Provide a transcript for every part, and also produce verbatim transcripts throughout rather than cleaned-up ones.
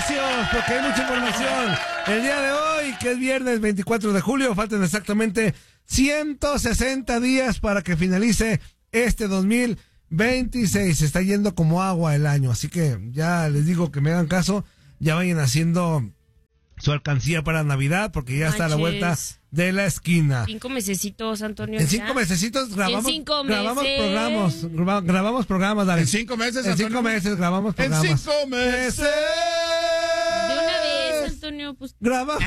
espacios, porque hay mucha información. El día de hoy, que es viernes veinticuatro de julio, faltan exactamente ciento sesenta días para que finalice este dos mil veintiséis. Se está yendo como agua el año, así que ya les digo que me hagan caso, ya vayan haciendo su alcancía para Navidad, porque ya está a la vuelta de la esquina. Cinco mesecitos, Antonio. En cinco mesecitos grabamos, en cinco grabamos meses. programas, graba, grabamos programas, dale. En cinco meses, En Antonio. cinco meses grabamos programas. En cinco meses. De una vez, Antonio, pues. Graba,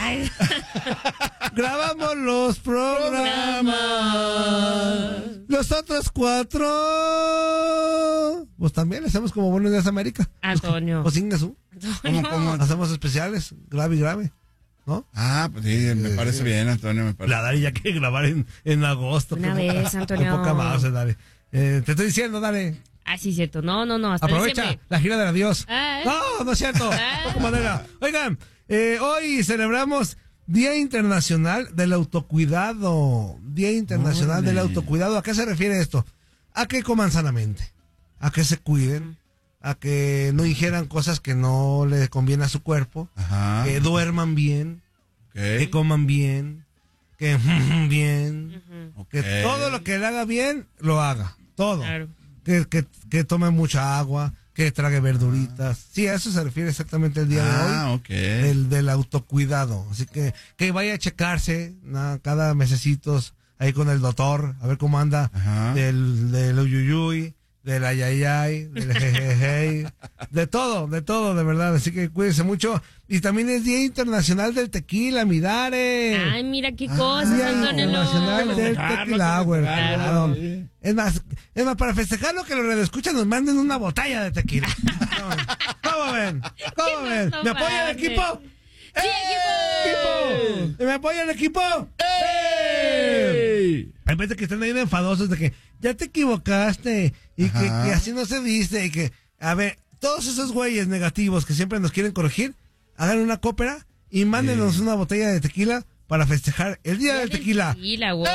grabamos los programas. Los otros cuatro, pues también hacemos como Buenos Días América. Antonio. Pues Ingasú. ¿Cómo, cómo? Hacemos especiales, grave y grave, ¿no? Ah, pues sí, me parece bien, Antonio, me parece. La Dari ya quiere grabar en, en agosto. Una Qué vez, poca- Antonio. qué poca más, Dari. Eh, te estoy diciendo, Dari. Ah, sí, cierto. No, no, no. Hasta Aprovecha diciembre. la gira del adiós. Ah, ¿eh? No, no es cierto. Ah. Poco madera. Oigan, eh, hoy celebramos Día Internacional del Autocuidado. Día Internacional Órale. del Autocuidado. ¿A qué se refiere esto? A que coman sanamente, a que se cuiden, a que no ingieran cosas que no le conviene a su cuerpo, Ajá. que duerman bien, Ok. que coman bien, que bien, Ok. que todo lo que le haga bien, lo haga. Todo. Claro. Que, que, que tome mucha agua, que trague verduritas. Sí, a eso se refiere exactamente el día de hoy. Ah, ok. Del, del autocuidado. Así que que vaya a checarse, ¿no? Cada mesecitos ahí con el doctor, a ver cómo anda. Ajá. Del, del uyuyuy, del ayayay, del jejejey, de todo, de todo, de verdad. Así que cuídense mucho. Y también es Día Internacional del Tequila, mi Dare. Ay, mira qué cosas, Día Antonio. Internacional No. del Tequila, güey. festejarlo, Claro. sí. Es más, es más, para festejarlo que los redescuchan nos manden una botella de tequila. ¿Cómo ven? ¿Cómo ¿Qué ven? más ¿Me no apoya el vale? equipo? ¡Sí, equipo! ¡Equipo! ¿Me apoya el equipo? ¡Ey! En vez de que estén ahí de enfadosos de que ya te equivocaste y que, Ajá. que así no se dice y que, a ver, todos esos güeyes negativos que siempre nos quieren corregir, hagan una cópera y mándenos Sí. una botella de tequila para festejar el Día del Tequila. Tequila, güey.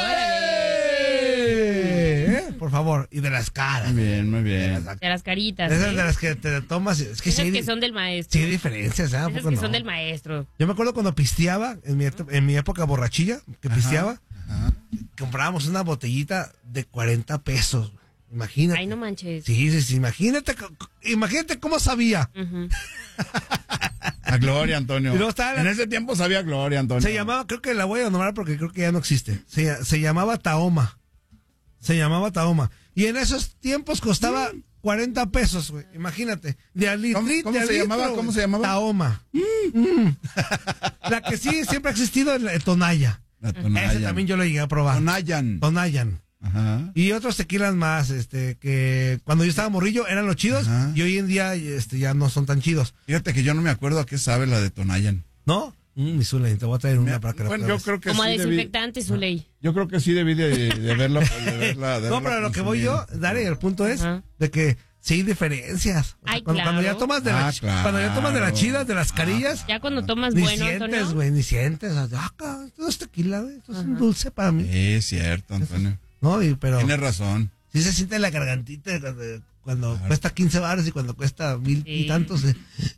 ¡Eh! Por favor, y de las caras. Muy bien, muy bien. De las caritas. Esas ¿sí? de las que te tomas. Es que Esas sí, que son del maestro. sí hay diferencias, ¿eh? ¿A Esas poco que no? son del maestro. Yo me acuerdo cuando pisteaba, en mi, en mi época borrachilla, que Ajá, pisteaba, ajá. comprábamos una botellita de cuarenta pesos. Imagínate. Ay, no manches. Sí, sí, sí, imagínate, co- co- imagínate cómo sabía. Ujú. A Gloria, Antonio. Y luego estaba la- En ese tiempo sabía Gloria, Antonio. Se llamaba, creo que la voy a nombrar porque creo que ya no existe. Se, se llamaba Tahoma. Se llamaba Tahoma. Y en esos tiempos costaba cuarenta pesos, güey. Imagínate. De al ¿Cómo- litri- cómo de al se llamaba? litro, ¿Cómo güey. se llamaba? Tahoma. Mm. La que sí siempre ha existido es la de Tonaya. La Tonayan. Ese también yo lo llegué a probar. Tonayan. Tonayan. Ajá. Y otros tequilas más, este, que cuando yo estaba morrillo eran los chidos Ajá. y hoy en día, este, ya no son tan chidos. Fíjate que yo no me acuerdo a qué sabe la de Tonayan. ¿No? Mm, mi Zulay, te voy a traer una para que la Bueno, yo pruebes. creo que Como sí debí, desinfectante, su ley. yo creo que sí debí de, de verla, de verla, de No, verla pero lo que voy yo, consumido. Dare, el punto es Ajá. de que sí hay diferencias. O sea, Ay, cuando, claro. cuando ya tomas de Ah, las cuando ya tomas de las claro. chidas, de las carillas, Ya cuando tomas ni bueno, sientes, Antonio. güey, ni sientes. O sea, ah, cabrón, esto es tequila, güey, esto es un dulce para mí. Sí, es cierto, Antonio. No, y, pero Tienes razón. sí se siente en la gargantita cuando, cuando Claro. cuesta quince baros y cuando cuesta mil y Sí. tantos. eh.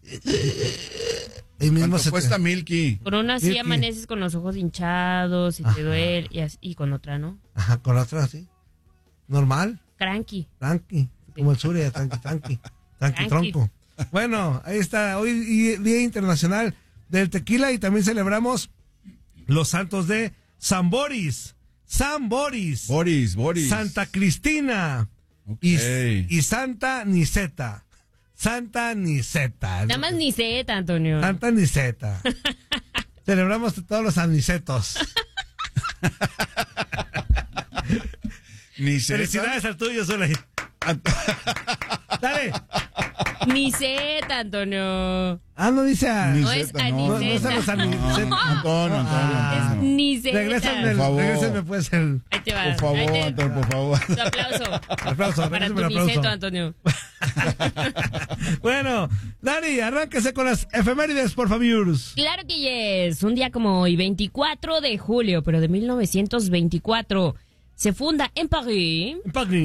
Ahí mismo ¿Cuánto se te- cuesta Milky? Con una Sí, sí sí. amaneces con los ojos hinchados y Ajá. te duele. Y, así- y con otra, ¿no? Ajá, con otra así. Normal, Cranky. tranqui, como el Surya, tranqui, tranqui, tranqui, Tranqui. tronco. Bueno, ahí está, hoy i- Día Internacional del Tequila y también celebramos los santos de San Boris, San Boris, Boris, Boris. Santa Cristina Ok. y, y Santa Niceta. Santa Niceta. Nada más ni Z, Antonio. Santa Niceta. Celebramos todos los anicetos. Ni sé. Felicidades al tuyo, Zuley. Dale. Ni Z, Antonio. Ah, no dice a... Ni No es Zeta, no, No, no aniceta. son los anicetos. No, Antonio, Antonio, Ah. Es Antonio. ni Z. Regrésame, el- Por favor. regrésame pues el... Ahí te va. Por favor, Ahí te- Antonio, por favor. Tu aplauso. Aplauso, Para regrésame tu el niceto, aplauso. Antonio. Bueno, Dani, arránquese con las efemérides, por favor. Claro que yes. Un día como hoy, veinticuatro de julio, pero de mil novecientos veinticuatro, se funda en París En París.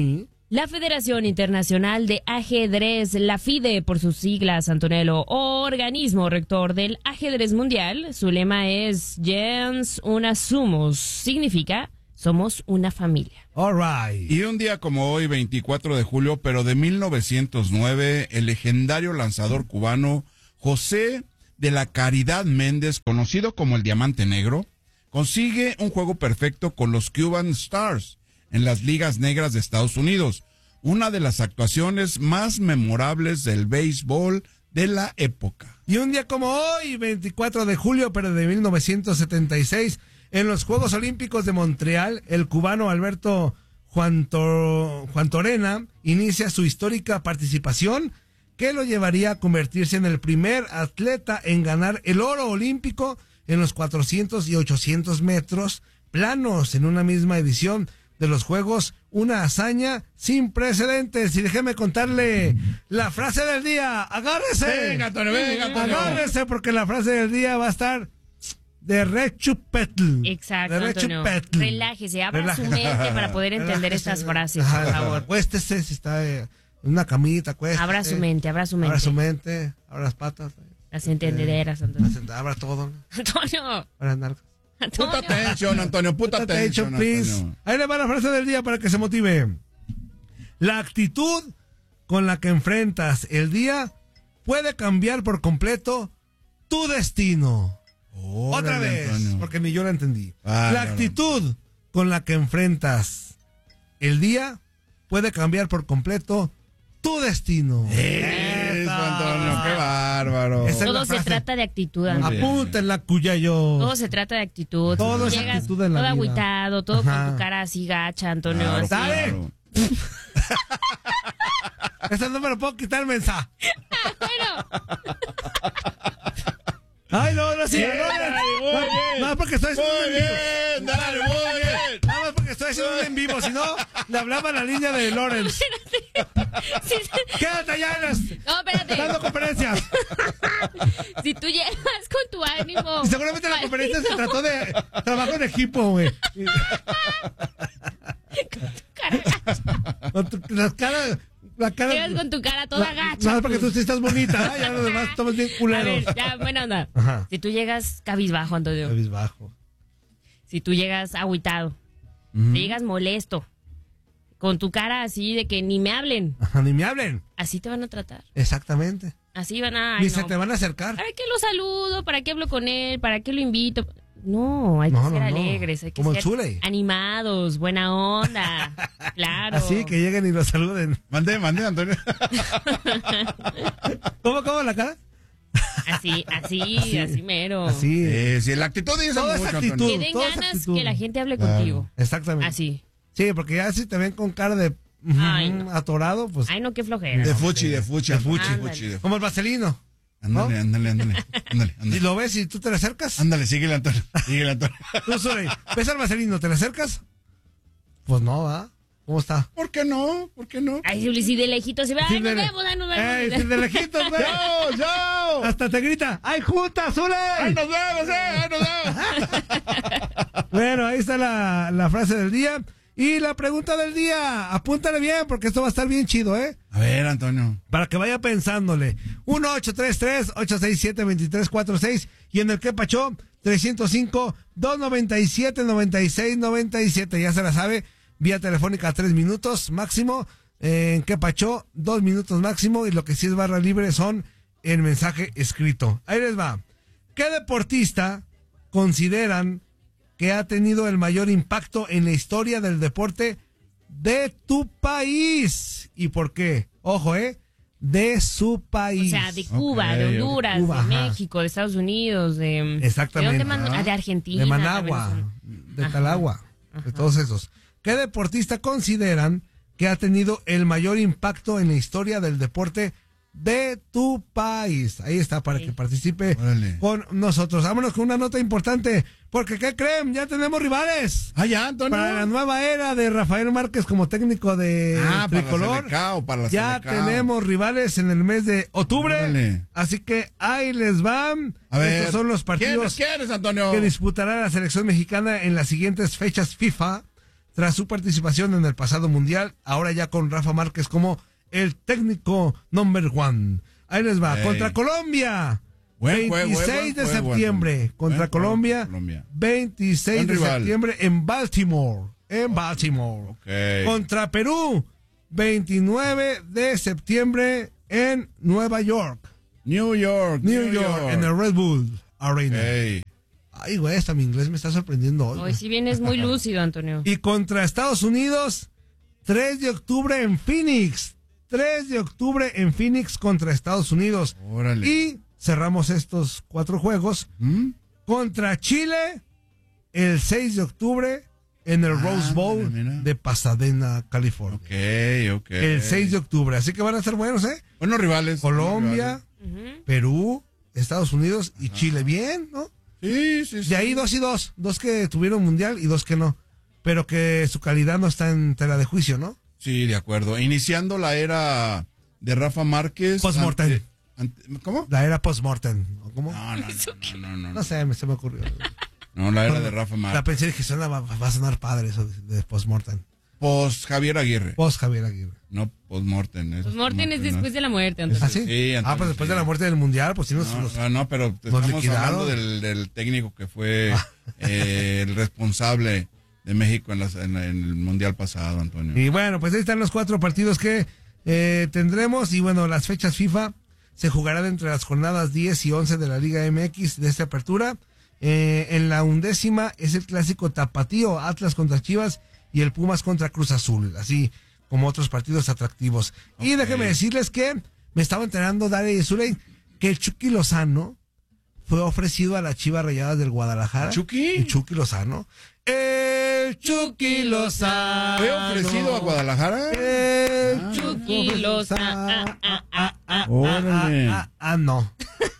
La Federación Internacional de Ajedrez, la FIDE por sus siglas, Antonello, organismo rector del ajedrez mundial, su lema es Gens una sumus, significa somos una familia. All right. Y un día como hoy, veinticuatro de julio, pero de mil novecientos nueve, el legendario lanzador cubano José de la Caridad Méndez, conocido como el Diamante Negro, consigue un juego perfecto con los Cuban Stars en las ligas negras de Estados Unidos, una de las actuaciones más memorables del béisbol de la época. Y un día como hoy, veinticuatro de julio, pero de mil novecientos setenta y seis, en los Juegos Olímpicos de Montreal, el cubano Alberto Juan, Tor- Juan Torena inicia su histórica participación que lo llevaría a convertirse en el primer atleta en ganar el oro olímpico en los cuatrocientos y ochocientos metros planos en una misma edición de los Juegos, una hazaña sin precedentes. Y déjeme contarle la frase del día. ¡Agárrese! Venga, Antonio, venga, Antonio. Agárrese porque la frase del día va a estar de rechupetl. Exacto, De Antonio. rechupetl. Relájese, abra Relájese. su mente para poder entender Relájese. estas frases, Ajá, por favor. Acuéstese si está eh, en una camita, acuéstese. Abra su mente, abra su mente. Abra su mente, abra las patas. Las entendederas, Antonio. Abra todo. Antonio, Abra las nalgas. Puta Antonio. atención, Antonio, puta Put attention, atención, please. Antonio. Ahí le va la frase del día para que se motive. La actitud con la que enfrentas el día puede cambiar por completo tu destino. Otra Órale, vez, Antonio. porque ni yo la entendí. Ah, la no, no. actitud con la que enfrentas el día puede cambiar por completo tu destino. Eso, Antonio, qué bárbaro. Esa es Todo la se frase. trata de actitud, Muy Antonio. bien. Apúntenla, cuyayo. Todo se trata de actitud. Todo Tú es llegas actitud en la todo vida. agüitado, todo Ajá. con tu cara así gacha, Antonio. Claro, así. ¿Sabe? claro. Esa no me lo puedo quitar, mensa. Bueno, Ay, no, no, sí. Bien, no, dale, no, muy no, bien. no, porque estoy haciendo un Muy en vivo. bien, dale, muy bien. Nada más porque estoy haciendo un en vivo, si no, le hablaba a la línea de Lawrence. sí, sí. Quédate allá en las, No, espérate. dando conferencias. Si tú llegas con tu ánimo. Y seguramente la conferencia se trató de trabajo en equipo, güey. Y- Con tu- las caras, la cara. Llegas con tu cara toda la- gacha. Nada más porque tú pues. sí estás bonita, ¿eh? Ya los demás estamos bien A culeros. ver, ya, buena onda. Ajá. Si tú llegas cabizbajo, Antonio. Cabizbajo. Si tú llegas agüitado. Si llegas molesto. Con tu cara así de que ni me hablen. Ajá, ni me hablen. Así te van a tratar. Exactamente. Así van a... Ni ay, se no. te van a acercar. ¿Para qué lo saludo? ¿Para qué hablo con él? ¿Para qué lo invito? No, hay que No, ser no, no. alegres, hay que Como el ser Zule. animados, buena onda. Claro. Así que lleguen y los saluden. Mande, mande, Antonio. ¿Cómo, cómo la cara? Así, así, así, mero. Así. Eh, si la actitud dice Toda mucho, esa Antonio. actitud. Que den toda esa ganas actitud. que la gente hable Claro. contigo. Exactamente. Así. Sí, porque ya si te ven con cara de ujú, Ay, no. atorado, pues Ay, no, qué flojera. De fuchi, de fuchi. De Antonio, fuchi. de fuchi, de como el vaselino. Ándale, ándale, ándale. Ándale, Y ándale. lo ves y tú te le acercas. Ándale, síguele, Antonio. Síguele, Antonio. Tú, Zule, ¿ves al vaselino? ¿Te le acercas? Pues no, ¿va? ¿Cómo está? ¿Por qué no? ¿Por qué no? Ay, Juli, sí, de lejitos. Ay, Sí, nos de- vemos, ay, nos vemos. ¡Ey, sí, de lejitos, güey! ¡Yo, yo! Hasta te grita, ¡ay, junta, Zule! ¡Ay, nos vemos, eh! ¡Ay, nos vemos! Bueno, ahí está la, la frase del día. Y la pregunta del día, apúntale bien porque esto va a estar bien chido, ¿eh? A ver, Antonio. Para que vaya pensándole. uno ocho tres tres, ocho seis siete, dos tres cuatro seis y en el que pachó trescientos cinco, doscientos noventa y siete, noventa y seis, noventa y siete. Ya se la sabe, vía telefónica tres minutos máximo. Eh, en que pachó dos minutos máximo y lo que sí es barra libre son el mensaje escrito. Ahí les va. ¿Qué deportista consideran que ha tenido el mayor impacto en la historia del deporte de tu país? ¿Y por qué? Ojo, ¿eh? De su O país. sea, de Cuba, Ok, de ok. Honduras, Cuba, de ajá. México, de Estados Unidos, de... Exactamente. ¿De dónde mandó? Ajá. Ah, de Argentina. De Managua, también de Ajá. Talagua, de todos esos. ¿Qué deportista consideran que ha tenido el mayor impacto en la historia del deporte de tu país? Ahí está, para Sí. que participe Órale. con nosotros. Vámonos con una nota importante, porque ¿qué creen? Ya tenemos rivales. Ah, ya, Antonio. Para la nueva era de Rafael Márquez como técnico de Ah, para la Tricolor, Selecao, para la ya Selecao. tenemos rivales en el mes de octubre. Órale. Así que ahí les van. A ver. Estos son los partidos ¿Quiénes, quiénes, Antonio? que disputará la selección mexicana en las siguientes fechas FIFA tras su participación en el pasado mundial, ahora ya con Rafa Márquez como el técnico number one. Ahí les va, hey. Contra Colombia, buen veintiséis juego, de buen septiembre, juego, contra buen Colombia, Colombia, veintiséis de septiembre en Baltimore, en Baltimore. Okay. Contra Perú, veintinueve de septiembre en Nueva York. New York, New, New York, York, en el Red Bull Arena. Okay. Ay, güey, hasta mi inglés me está sorprendiendo hoy. Hoy sí vienes muy lúcido, Antonio. Y contra Estados Unidos, tres de octubre en Phoenix. tres de octubre en Phoenix contra Estados Unidos. Órale. Y cerramos estos cuatro juegos ¿Mm? Contra Chile el seis de octubre en el ah, Rose Bowl mira, mira. de Pasadena, California. Ok, ok. El seis de octubre. Así que van a estar buenos, ¿eh? Buenos rivales. Colombia, buenos rivales. Uh-huh. Perú, Estados Unidos y Ajá. Chile. Bien, ¿no? Sí, sí, sí. De ahí dos y dos. Dos que tuvieron mundial y dos que no. Pero que su calidad no está en tela de juicio, ¿no? Sí, de acuerdo. Iniciando la era de Rafa Márquez. Postmortem. Ante, ante, ¿Cómo? La era postmortem. ¿Cómo? No, no, no, no, no, no. No sé, me, se me ocurrió. No, la era de Rafa Márquez. La pensé que suena, va, va a sonar padre eso de, de postmortem. Post Javier Aguirre. Post Javier Aguirre. No, postmortem. Postmortem es después no. de la muerte, Antonio. ¿Ah, sí? Sí, Antonio, ah, pues después sí. de la muerte del mundial, pues sí nos... No, nos, no, no pero estamos liquidaron. hablando del, del técnico que fue eh, el responsable de México en, las, en, en el mundial pasado, Antonio. Y bueno, pues ahí están los cuatro partidos que eh, tendremos. Y bueno, las fechas FIFA se jugarán entre las jornadas diez y once de la Liga M X de esta apertura. Eh, en la undécima es el clásico tapatío, Atlas contra Chivas y el Pumas contra Cruz Azul, así como otros partidos atractivos. Okay. Y déjenme decirles que me estaba enterando, Daria y Zuley, que el Chucky Lozano fue ofrecido a la Chivas Rayadas del Guadalajara. ¿Chucky? El Chucky Lozano. El Chucky Lozano. ¿Fue ofrecido a Guadalajara? El ah, Chucky Lozano. Ah, ah, ah, ah, ah, ah, no.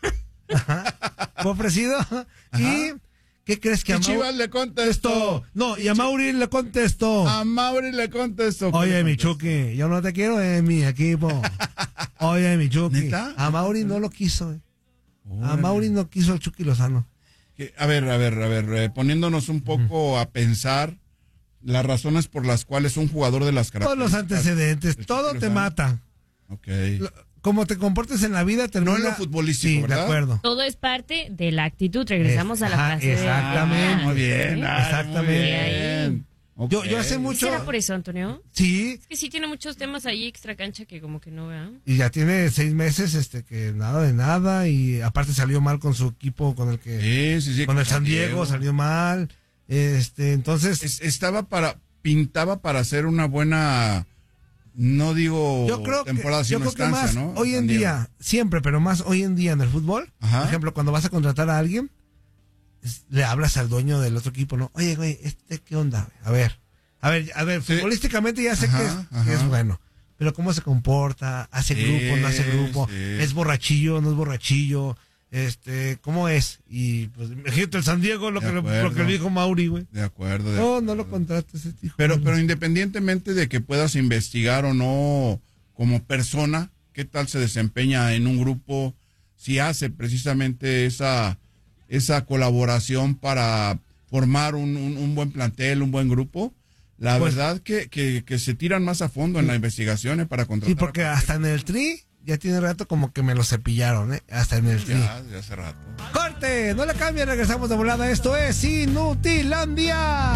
Fue ofrecido. Ajá. Y ¿qué crees que y a Mauri Chivas le contestó? No, y a Mauri le contestó. A Mauri le contestó. Oye, mi Chucky, yo no te quiero en mi equipo. Oye, mi Chucky. ¿Neta? A Mauri no lo quiso. Eh. A Mauri no quiso el Chucky Lozano. A ver, a ver, a ver, eh, poniéndonos un poco uh-huh. a pensar las razones por las cuales un jugador de las características... Todos los antecedentes, todo te mata. Ok. Como te comportes en la vida, termina... No en lo futbolístico, sí, ¿verdad? de acuerdo. Todo es parte de la actitud. Regresamos es, a la frase. Ah, exactamente. De... Muy bien. Ah, exactamente. Muy bien. Okay. Yo, yo hace mucho... ¿Será por eso, Antonio? Sí. Es que sí tiene muchos temas ahí extra cancha que como que no vean. Y ya tiene seis meses este que nada de nada y aparte salió mal con su equipo con el que... Sí, sí, sí. Con el San Diego, Diego salió mal. Este, entonces... Es, estaba para... Pintaba para hacer una buena... No digo yo creo temporada, que, sino yo creo estancia, que más ¿no? Hoy en día, siempre, pero más hoy en día en el fútbol, Ajá. por ejemplo, cuando vas a contratar a alguien, es, le hablas al dueño del otro equipo, ¿no? Oye, güey, este, ¿qué onda? A ver, a ver, a ver, sí. futbolísticamente ya sé ajá, que, es, que es bueno, pero ¿cómo se comporta? ¿Hace sí, grupo, no hace grupo? Sí. ¿Es borrachillo, no es borrachillo? Este, ¿cómo es? Y pues imagínate el San Diego, lo, que, lo, lo que le dijo Mauri, güey. De acuerdo, de No, acuerdo. no lo contrates, este hijo. Pero, pero independientemente de que puedas investigar o no como persona, qué tal se desempeña en un grupo, si hace precisamente esa, esa colaboración para formar un, un, un buen plantel, un buen grupo, la pues, verdad que, que, que se tiran más a fondo en las investigaciones para contratar. Sí, porque hasta en el Tri ya tiene rato como que me lo cepillaron, ¿eh? Hasta en el Tri. Ya, ya hace rato. ¡Corte! No le cambien, regresamos de volada. Esto es Inutilandia.